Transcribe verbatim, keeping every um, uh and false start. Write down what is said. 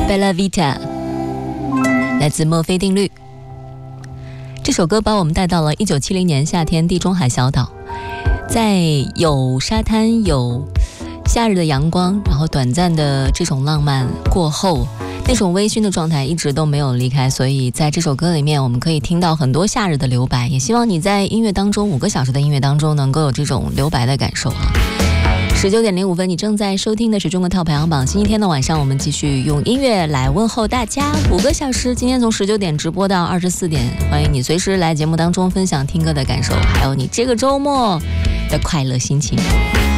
Bella Vita， 来自墨菲定律。这首歌把我们带到了一九七零年夏天地中海小岛，在有沙滩有夏日的阳光，然后短暂的这种浪漫过后，那种微醺的状态一直都没有离开，所以在这首歌里面我们可以听到很多夏日的留白，也希望你在音乐当中五个小时的音乐当中能够有这种留白的感受啊。十九点零五分，你正在收听的是中国 Top 排行榜。星期天的晚上，我们继续用音乐来问候大家，五个小时。今天从十九点直播到二十四点，欢迎你随时来节目当中分享听歌的感受，还有你这个周末的快乐心情。